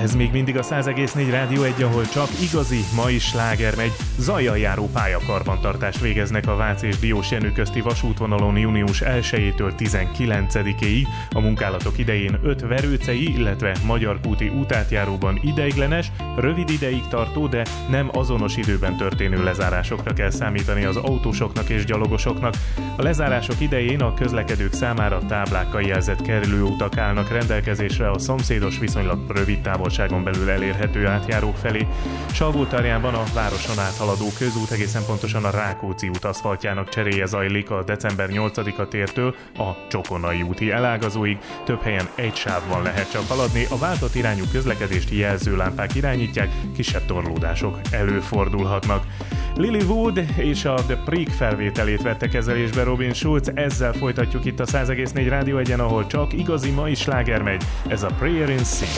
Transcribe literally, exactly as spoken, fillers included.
Ez még mindig a száz egész négy Rádió egy, ahol csak igazi, mai sláger megy. Zajjal járó pályakarbantartást végeznek a Vác és Diós Jenő közti vasútvonalon június elsejétől tizenkilencedikéig. A munkálatok idején öt verőcei, illetve magyarkúti útátjáróban ideiglenes, rövid ideig tartó, de nem azonos időben történő lezárásokra kell számítani az autósoknak és gyalogosoknak. A lezárások idején a közlekedők számára táblákkal jelzett kerülőutak állnak rendelkezésre a szomszédos, viszonylag rövid távolságon belül elérhető átjárók felé. Salgótarjánban a városon áthaladó közút, egészen pontosan a Rákóczi út aszfaltjának cseréje zajlik a december nyolcadika tértől a Csokonai úti elágazóig. Több helyen egy sávban lehet csak haladni, a váltott irányú közlekedést jelzőlámpák irányítják, kisebb torlódások előfordulhatnak. Lily Wood és a The Prick felvételét vette kezelésbe Robin Schulz, ezzel folytatjuk itt a száz egész négy Rádió egyen, ahol csak igazi mai sláger megy. Ez a Prayer in Sin.